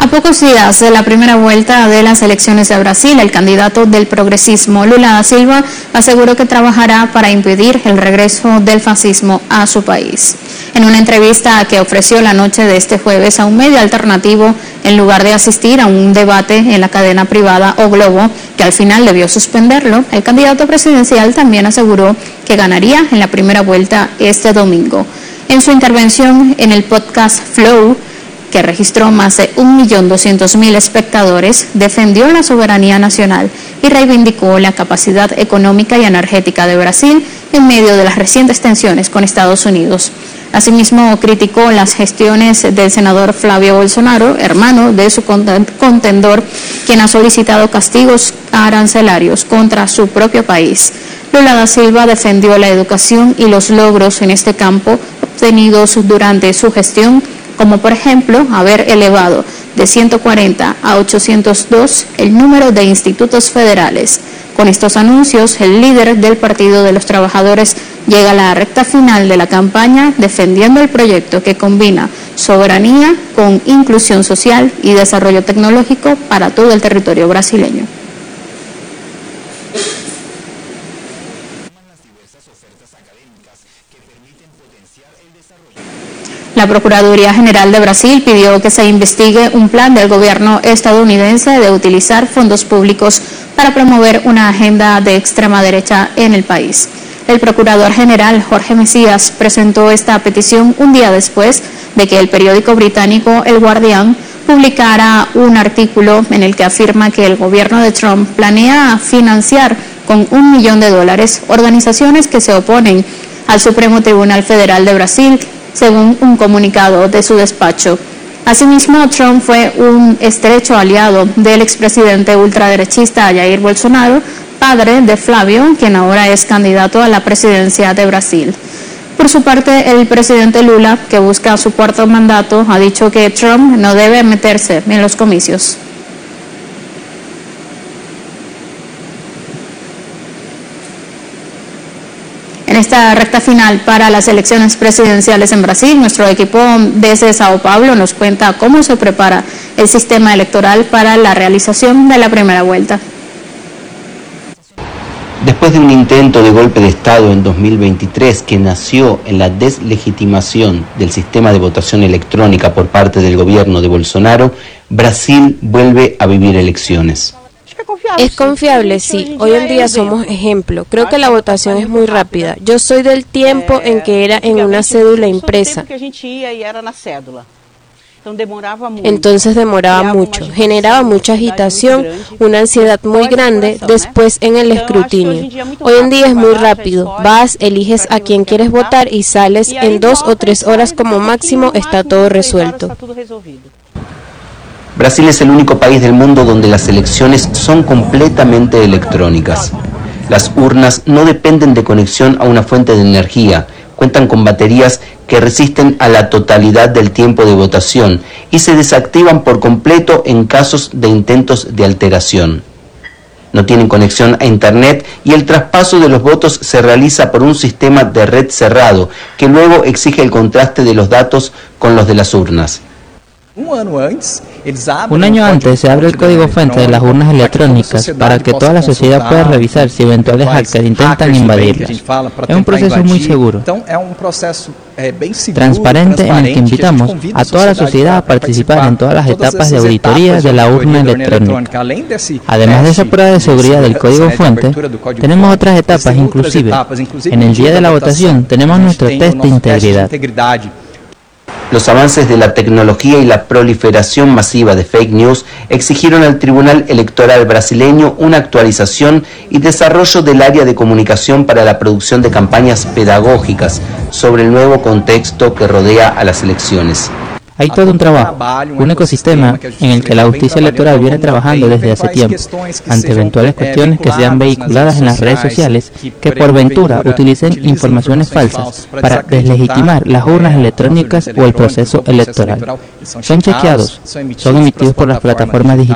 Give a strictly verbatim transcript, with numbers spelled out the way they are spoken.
pocos días de la primera vuelta de las elecciones de Brasil, el candidato del progresismo, Lula da Silva, aseguró que trabajará para impedir el regreso del fascismo a su país. En una entrevista que ofreció la noche de este jueves a un medio alternativo, en lugar de asistir a un debate en la cadena privada O Globo, que al final debió suspenderlo, el candidato presidencial también aseguró que ganaría en la primera vuelta este domingo. En su intervención en el podcast Flow, que registró más de un millón doscientos mil espectadores, defendió la soberanía nacional y reivindicó la capacidad económica y energética de Brasil en medio de las recientes tensiones con Estados Unidos. Asimismo, criticó las gestiones del senador Flavio Bolsonaro, hermano de su contendor, quien ha solicitado castigos arancelarios contra su propio país. Lula da Silva defendió la educación y los logros en este campo obtenidos durante su gestión, como por ejemplo haber elevado de ciento cuarenta a ochocientos dos el número de institutos federales. Con estos anuncios, el líder del Partido de los Trabajadores llega a la recta final de la campaña defendiendo el proyecto que combina soberanía con inclusión social y desarrollo tecnológico para todo el territorio brasileño. La Procuraduría General de Brasil pidió que se investigue un plan del gobierno estadounidense de utilizar fondos públicos para promover una agenda de extrema derecha en el país. El Procurador General Jorge Mesías presentó esta petición un día después de que el periódico británico El Guardián publicara un artículo en el que afirma que el gobierno de Trump planea financiar con un millón de dólares organizaciones que se oponen al Supremo Tribunal Federal de Brasil, según un comunicado de su despacho. Asimismo, Trump fue un estrecho aliado del expresidente ultraderechista Jair Bolsonaro, padre de Flavio, quien ahora es candidato a la presidencia de Brasil. Por su parte, el presidente Lula, que busca su cuarto mandato, ha dicho que Trump no debe meterse en los comicios. En esta recta final para las elecciones presidenciales en Brasil, nuestro equipo desde Sao Paulo nos cuenta cómo se prepara el sistema electoral para la realización de la primera vuelta. Después de un intento de golpe de Estado en dos mil veintitrés que nació en la deslegitimación del sistema de votación electrónica por parte del gobierno de Bolsonaro, Brasil vuelve a vivir elecciones. Es confiable, sí. Hoy en día somos ejemplo. Creo que la votación es muy rápida. Yo soy del tiempo en que era en una cédula impresa. Entonces demoraba mucho, generaba mucha agitación, una ansiedad muy grande después en el escrutinio. Hoy en día es muy rápido. Vas, eliges a quien quieres votar y sales en dos o tres horas como máximo, está todo resuelto. Brasil es el único país del mundo donde las elecciones son completamente electrónicas. Las urnas no dependen de conexión a una fuente de energía, cuentan con baterías que resisten a la totalidad del tiempo de votación y se desactivan por completo en casos de intentos de alteración. No tienen conexión a Internet y el traspaso de los votos se realiza por un sistema de red cerrado que luego exige el contraste de los datos con los de las urnas. Un año antes se abre el código fuente de las urnas electrónicas para que toda la sociedad pueda revisar si eventuales hackers intentan invadirlas. Es un proceso muy seguro, transparente, en el que invitamos a toda la sociedad a participar en todas las etapas de auditoría de la urna electrónica. Además de esa prueba de seguridad del código fuente, tenemos otras etapas inclusive. En el día de la votación tenemos nuestro test de integridad. Los avances de la tecnología y la proliferación masiva de fake news exigieron al Tribunal Electoral brasileño una actualización y desarrollo del área de comunicación para la producción de campañas pedagógicas sobre el nuevo contexto que rodea a las elecciones. Hay todo un trabajo, un ecosistema en el que la justicia electoral viene trabajando desde hace tiempo, ante eventuales cuestiones que sean vehiculadas en las redes sociales que por ventura utilicen informaciones falsas para deslegitimar las urnas electrónicas o el proceso electoral. Son chequeados, son emitidos por las plataformas digitales.